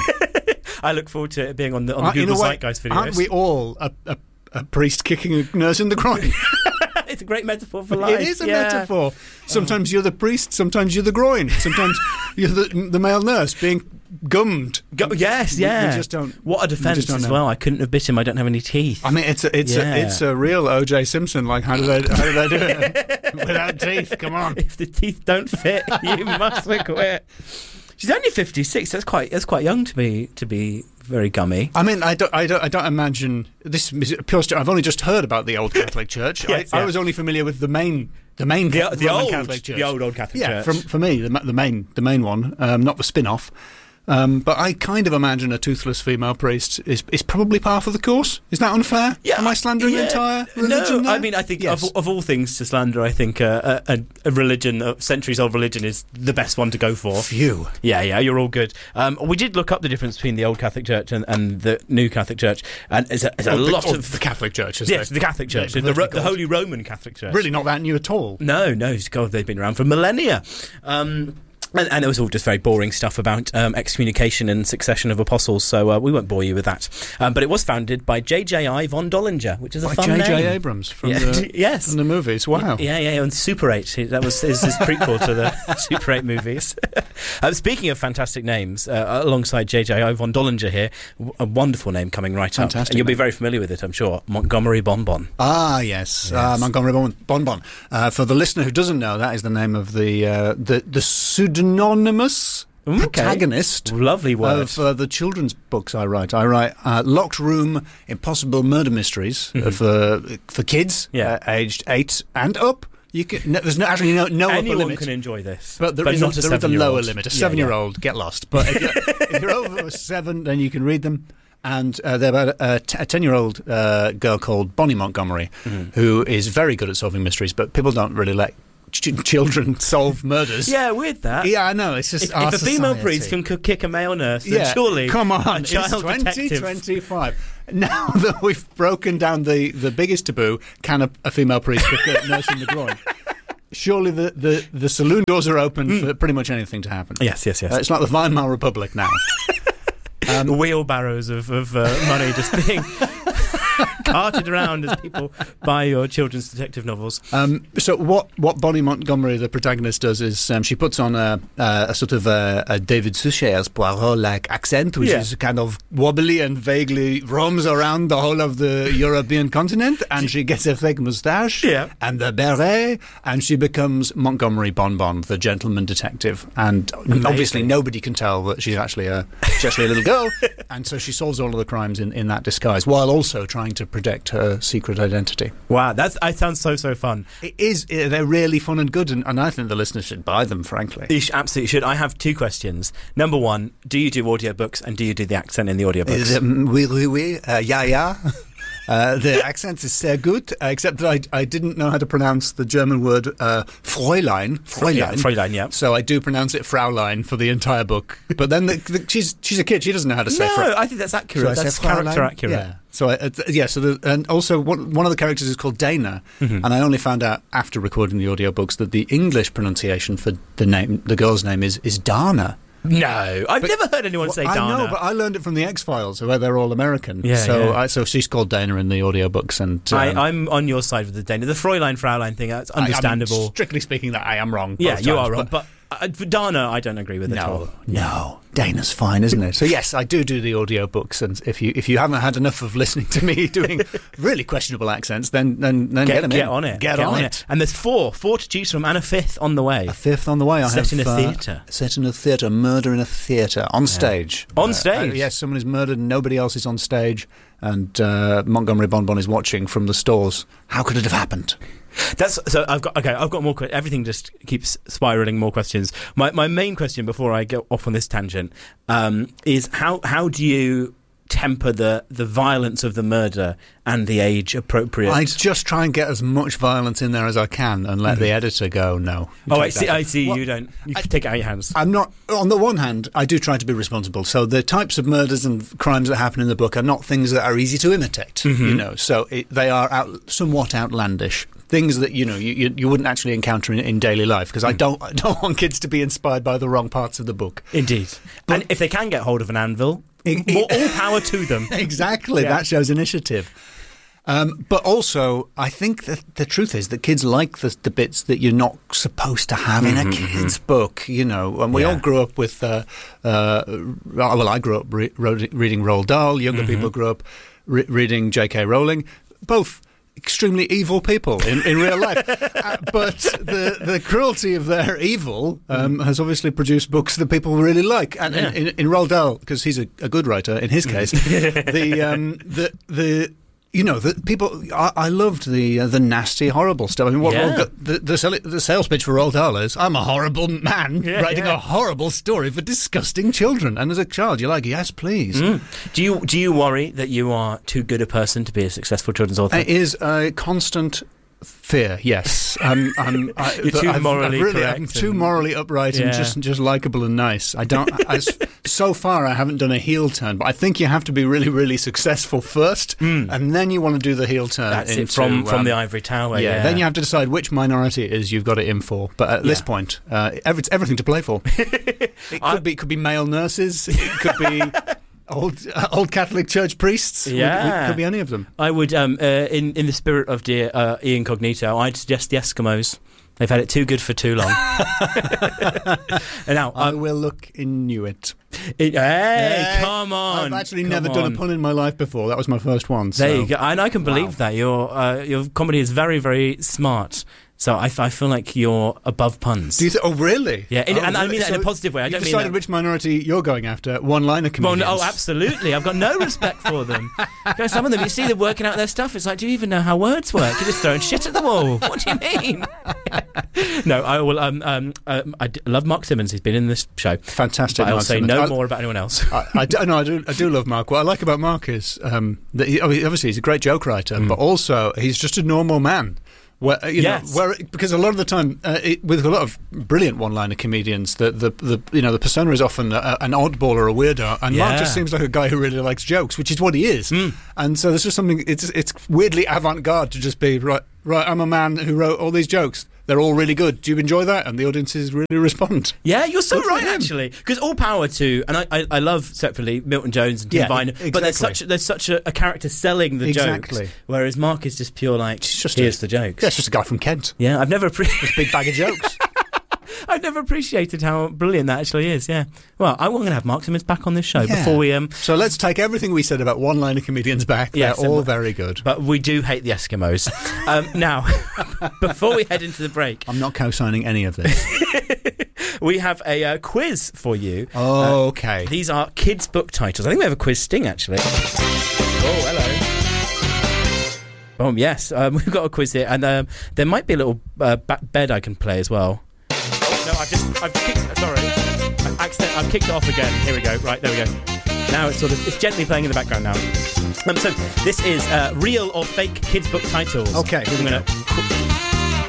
I look forward to it being on the, on the uh, Google way, Zeitgeist videos. Aren't we all a, a, a priest kicking a nurse in the groin? It's a great metaphor for life. It is a yeah. metaphor. Sometimes oh. you're the priest, sometimes you're the groin, sometimes you're the, the male nurse being gummed. Go, yes, yeah. We, we just don't. What a defence as well. I couldn't have bit him. I don't have any teeth. I mean, it's a, it's yeah. a, it's a real O J Simpson. Like, how did I how did I do it without teeth? Come on. If the teeth don't fit, you must quit. She's only fifty-six. That's quite that's quite young to be to be very gummy. I mean, I don't I don't I don't imagine this is pure. I've only just heard about the old Catholic Church. yes, I, yeah. I was only familiar with the main. The main the, the Roman old, Catholic Church, the old old Catholic yeah, Church. Yeah, for, for me, the, the main, the main one, um, not the spin-off. Um, but I kind of imagine a toothless female priest is is probably par for the course. Is that unfair? Yeah, am I slandering yeah, the entire religion? No, there? I mean, I think yes. of, of all things to slander, I think uh, a, a religion, a centuries-old religion, is the best one to go for. Phew. Yeah, yeah, you're all good. Um, we did look up the difference between the old Catholic Church and, and the new Catholic Church, and it's a, it's a oh, lot the, of the Catholic Church. Is yes, they? the Catholic Church, yeah, the, the, the Holy Roman Catholic Church. Really, not that new at all. No, no, God, they've been around for millennia. Um, And, and it was all just very boring stuff about um, excommunication and succession of apostles, so uh, we won't bore you with that. Um, but it was founded by J J I von Dollinger, which is a By fun J J name. Abrams from, yeah. the, yes. from the movies. Wow. Yeah, yeah, and Super eight. That was his, his prequel to the Super eight movies. uh, speaking of fantastic names, uh, alongside J J I von Dollinger here, w- a wonderful name coming right Fantastic up. And you'll be name. very familiar with it, I'm sure. Montgomery Bonbon. Ah, yes, Yes. Uh, Montgomery Bon- Bonbon. Uh, for the listener who doesn't know, that is the name of the uh, the, the pseudonymous Okay. protagonist Lovely word. of uh, the children's books I write. I write uh, Locked Room, Impossible Murder Mysteries uh, for for kids Yeah. uh, aged eight and up. You can, no, there's no, actually no, no upper Anyone limit. can enjoy this. But there but is not a, a there is a seven-year-old. lower limit. A Yeah, seven-year-old, get lost. But if you're, if you're over seven, then you can read them. And uh, they're about a, t- a ten-year-old uh, girl called Bonnie Montgomery, Mm-hmm. who is very good at solving mysteries, but people don't really let ch- children solve murders. Yeah, weird that. Yeah, I know. It's just If, our if a female society. priest can c- kick a male nurse, then Yeah, surely come on, a it's child twenty detective. twenty-five. Now that we've broken down the, the biggest taboo, can a, a female priest kick a nurse in the groin? Surely the, the, the saloon doors are open for pretty much anything to happen. Yes, yes, yes. Uh, it's like the Weimar Republic now. Um, Wheelbarrows of, of uh, money just being carted around as people buy your children's detective novels. Um, so what, what Bonnie Montgomery, the protagonist, does is um, she puts on a, a, a sort of a, a David Suchet's Poirot-like accent, which Yeah. is kind of wobbly and vaguely roams around the whole of the European continent, and she gets a fake moustache Yeah. and the beret, and she becomes Montgomery Bonbon, the gentleman detective. And obviously nobody can tell that she's actually a, she's actually a little girl, and so she solves all of the crimes in, in that disguise, while also trying to protect her secret identity. Wow, that's that sounds so, so fun. It is. uh, They're really fun and good, and, and I think the listeners should buy them, frankly. You sh- absolutely should. I have two questions. Number one, do you do audiobooks and do you do the accent in the audiobooks? Um, oui, oui, oui. Uh, yeah, yeah. Uh, the accent is sehr good, uh, except that I, I didn't know how to pronounce the German word uh, Fräulein. Fräulein. Yeah, Fräulein, yeah. So I do pronounce it Fraulein for the entire book. But then the, the, she's she's a kid. She doesn't know how to say No, Frau. I think that's accurate. So I That's say character Fraulein. accurate. Yeah. So I, uh, yeah. So the, and also one one of the characters is called Dana, Mhm. and I only found out after recording the audiobooks that the English pronunciation for the name, the girl's name, is is Dana. No, I've But- never heard anyone say Well, Dana. I know, but I learned it from the X-Files, where they're all American. Yeah, so yeah. I, so she's called Dana in the audiobooks, and um, I, I'm on your side with the Dana. The Fräulein, Fraulein thing, that's I- I mean, understandable. strictly speaking, that I am wrong. yeah, both you times, are wrong. But, uh, for Dana, I don't agree with it at all. No, no, Dana's fine, isn't it? So yes, I do do the audiobooks, and if you if you haven't had enough of listening to me doing really questionable accents, then then, then get, Get, them get in. on it. Get, on, it. And there's four. Four to choose from and a fifth on the way. A fifth on the way. I Set have in a uh, theatre. Set in a theatre. Murder in a theatre on stage. On Uh, stage? uh, yes, someone is murdered. and Nobody else is on stage, and uh, Montgomery Bonbon is watching from the stalls. How could it have happened? That's so. I've got okay. I've got more. Que- everything just keeps spiraling. More questions. My my main question before I go off on this tangent um, is how how do you temper the the violence of the murder and the age appropriate? I just try and get as much violence in there as I can, and let the editor go. No. oh, I Take see. that. I see. Well, you don't. You can take it out of your hands. I'm not. On the one hand, I do try to be responsible. So the types of murders and crimes that happen in the book are not things that are easy to imitate. Mhm. You know, so it, they are out, somewhat outlandish. Things that you know you, you, you wouldn't actually encounter in, in daily life, because I don't I don't want kids to be inspired by the wrong parts of the book. Indeed. and if they can get hold of an anvil, more, all power to them. Exactly. Yeah. That shows initiative. Um, but also, I think that the truth is that kids like the, the bits that you're not supposed to have in a Mhm, kid's book, you know. And we Yeah. all grew up with, uh, uh, well, I grew up re- ro- reading Roald Dahl. Younger Mhm. people grew up re- reading J K Rowling. Both extremely evil people in, in real life. uh, but the, the cruelty of their evil um, has obviously produced books that people really like. And Yeah. in, in, in Roald Dahl, because he's a, a good writer in his case, the, um, the the you know the people. I, I loved the uh, the nasty, horrible stuff. I mean, what Yeah. Roald, the, the sell- the sales pitch for Roald Dahl is, "I'm a horrible man Yeah, writing yeah. a horrible story for disgusting children." And as a child, you're like, "Yes, please." Mm. Do you do you worry that you are too good a person to be a successful children's author? It is a constant Fear, yes. I'm, I'm, I, You're too I've, morally I've really, correct. I'm too and- morally upright Yeah. and just just likable and nice. I don't. I, so far, I haven't done a heel turn, but I think you have to be really, really successful first, and then you want to do the heel turn. That's into, it, from, from um, the ivory tower, yeah. Then you have to decide which minority it is you've got it in for. But at this Yeah. point, uh, every, it's everything to play for. It could be, it could be male nurses. It could be. Old uh, old Catholic Church priests. Yeah. Would, could be any of them. I would, um, uh, in in the spirit of dear uh, Ian Cognito, I'd suggest the Eskimos. They've had it too good for too long. And now I um, will look Inuit. It, hey, Hey, come on! I've actually come never on. done a pun in my life before. That was my first one. So. There you go, and I can believe Wow. that your uh, your comedy is very, very smart. So I, I feel like you're above puns. Do you th- oh, really? Yeah, in, Oh, and I really? mean that in So a positive way. I you've don't mean decided that. which minority you're going after. One-liner Well, comedians. no, oh, absolutely. I've got no respect for them. You know, some of them, you see them working out their stuff. It's like, do you even know how words work? You're just throwing shit at the wall. What do you mean? No, I will. Um, um, um, I d- love Mark Simmons. He's been in this show. Fantastic. But I'll Mark say Simmons. no I- more about anyone else. I, I, do, no, I do. I do love Mark. What I like about Mark is um, that he, obviously he's a great joke writer, Mm. but also he's just a normal man. Where, you Yes. know, where because a lot of the time, uh, it, with a lot of brilliant one-liner comedians, the, the, the you know the persona is often a, an oddball or a weirdo, and Mark Yeah. just seems like a guy who really likes jokes, which is what he is. And so there's just something. It's it's weirdly avant-garde to just be right. Right, I'm a man who wrote all these jokes. They're all really good. Do you enjoy that? And the audiences really respond. Yeah, you're so Good for right, him. actually. Because all power to, and I, I, I love separately Milton Jones and Tim Yeah, Vine, exactly. but there's such there's such a, a character selling the Exactly. jokes, whereas Mark is just pure like, just here's a- the jokes. Yeah, it's just a guy from Kent. Yeah, I've never pre- big bag of jokes. I've never appreciated how brilliant that actually is. Yeah. Well, I'm going to have Mark Simmons back on this show Yeah. before we. Um, So let's take everything we said about one-liner comedians back. Yes, They're all and- very good. But we do hate the Eskimos. um, now, before we head into the break, I'm not co-signing any of this. we have a uh, quiz for you. Oh, okay. Uh, these are kids' book titles. I think we have a quiz sting, actually. Oh, hello. Oh, yes. Um, we've got a quiz here. And um, there might be a little uh, ba- bed I can play as well. Oh, no, I've just... I've kicked... Sorry. I've, accident- I've kicked it off again. Here we go. Right, there we go. Now it's sort of... It's gently playing in the background now. Um, so, this is uh, real or fake kids' book titles. Okay, here we I'm go. gonna...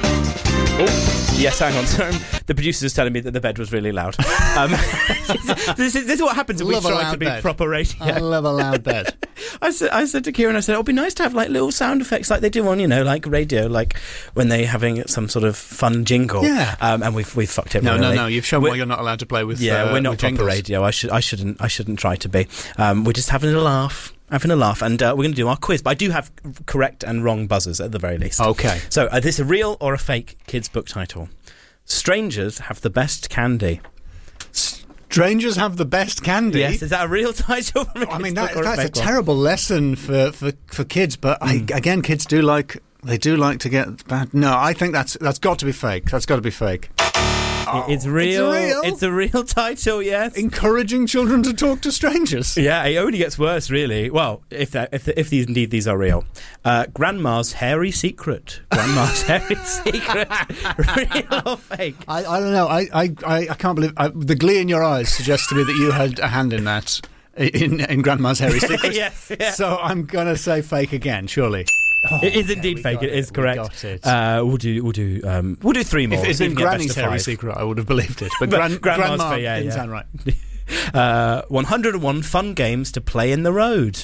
Oh, yes, hang on. Sorry. The producer is telling me that the bed was really loud. Um, this, is, this is what happens when we Love a try loud to be bed. proper radio. I love a loud bed. I said, I said to Kieran, I said, it'll be nice to have like little sound effects like they do on, you know, like radio, like when they're having some sort of fun jingle. Yeah. Um, and we've we've fucked it. No, really. no, no. You've shown We're- why you're not allowed to play with. Yeah, uh, we're not with proper jingles. radio. I should I shouldn't I shouldn't try to be. Um, we're just having a laugh. Having a laugh, and uh, we're going to do our quiz. But I do have correct and wrong buzzers at the very least. Okay. So, uh, this is a real or a fake kids' book title? Strangers have the best candy. Strangers have the best candy. Yes, is that a real title? From a I mean, kids' that, book or that's a fake one? terrible lesson for, for, for kids. But I, again, kids do like they do like to get bad. No, I think that's that's got to be fake. That's got to be fake. It- it's real. real? It's a real title. Yes. Encouraging children to talk to strangers. Yeah, it only gets worse, really. Well, if that, if if these indeed these are real, uh, Grandma's hairy secret. Grandma's hairy secret. Real or fake? I, I don't know. I I, I, I can't believe I, the glee in your eyes suggests to me that you had a hand in that in in Grandma's hairy secret. Yes, yeah. So I'm gonna say fake again. Surely. It is indeed we fake. got It is it, we correct. got it. Uh, we'll do. We'll do. Um, we'll do three more. If it's See in we can get Granny's best of hairy five. secret, I would have believed it. But, But gran- Grandma's Grandma fake, yeah, didn't yeah. sound right. Uh, one hundred and one fun games to play in the road.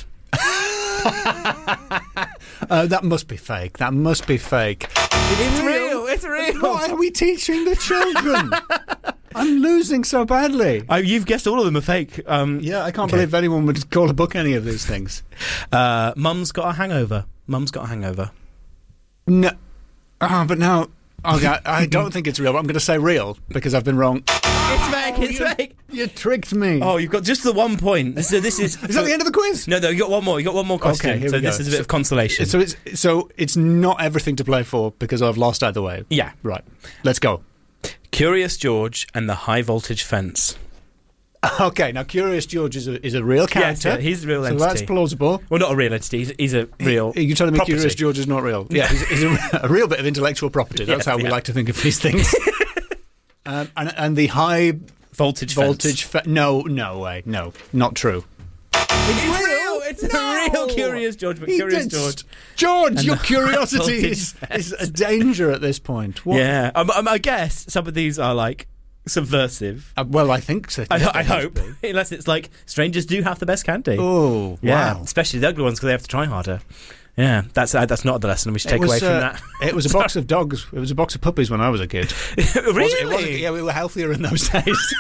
Uh, that must be fake. That must be fake. It's real. It's real. Why are we teaching the children? I'm losing so badly. Oh, you've guessed all of them are fake. Um, Yeah, I can't okay. believe anyone would call a book any of these things. Uh, Mum's got a hangover. Mum's got a hangover. No. Ah, but now... Okay, I don't think it's real, but I'm going to say real, because I've been wrong. It's fake. It's you, fake. You tricked me. Oh, you've got just the one point. So this is. Is that the end of the quiz? No, no. You got one more. You got one more question. Okay, here so we go. this is a bit So- of consolation. So it's so it's not everything to play for because I've lost either way. Yeah. Right. Let's go. Curious George and the High Voltage Fence. Okay, now Curious George is a, is a real character. Yes, yeah, he's a real so entity. that's plausible. Well, not a real entity. He's, he's a real. Are you telling me property. Curious George is not real? Yeah, he's, he's a, a real bit of intellectual property. That's Yes, how we yeah. like to think of these things. um, and, and the high voltage voltage. fence. Fe- no, no way. No, not true. It's real. It's it's No! a real Curious George, but He Curious did- George. George, And your the curiosity voltage is, vest. is a danger at this point. What? Yeah, um, um, I guess some of these are like subversive. Uh, well, I think so. I, I hope, unless it's like strangers do have the best candy. Oh, yeah, wow. especially the ugly ones because they have to try harder. Yeah, that's uh, that's not the lesson we should It take was, away from uh, that. It was a box of dogs. It was a box of puppies when I was a kid. Really? It wasn't- it wasn't- yeah, we were healthier in those days.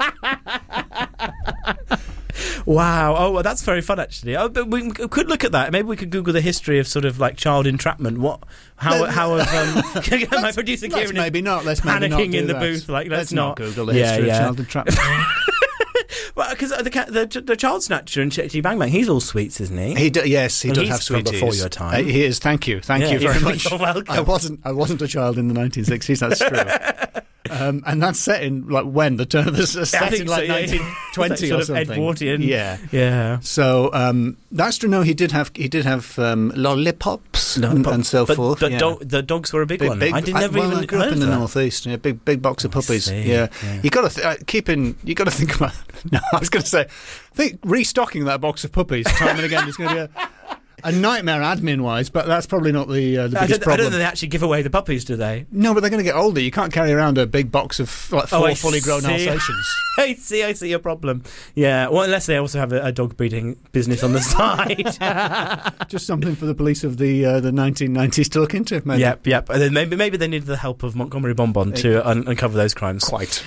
Wow. Oh, well, that's very fun, actually. Oh, but we could look at that. Maybe we could Google the history of sort of like child entrapment. What? How? Let- how have um, my producer let's Kieran is maybe not. Let's maybe panicking not in do the that. booth. Like, let's, Let's not Google the Yeah, history yeah. of child entrapment. Well, because the, ca- the the child snatcher and Chicky Bang Bang, he's all sweets, isn't he? He do, yes, he And does he's have from sweeties. before your time. Uh, he is. Thank you. Thank Yeah, you very you're- much. you're welcome. I wasn't. I wasn't a child in the nineteen sixties. That's true. Um, and that's set in like when the turn of the I set think in so, like yeah. nineteen twenty It's like or sort of something. Edwardian. Yeah, Yeah. So um, that's true. No, he did have he did have um, lollipops and, and so but, forth. But yeah. dog, the dogs were a big, Big- one. big- I did never well, even I grew up heard in the of that. northeast. Yeah, big big box of puppies. see, Yeah. yeah. you got to th- uh, keep in. You got to think about. No, I was going to say, I think restocking that box of puppies time and again is going to be a, a nightmare admin wise. But that's probably not the uh, the I biggest don't, I problem. don't think they actually give away the puppies, do they? No, but they're going to get older. You can't carry around a big box of like Oh, four I fully grown see. Alsatians. I see, I see your problem. Yeah, well, unless they also have a, a dog breeding business on the side. Just something for the police of the uh, the nineteen nineties to look into. Maybe. Yep, yep. And then maybe maybe they needed the help of Montgomery Bonbon to un- uncover those crimes. Quite.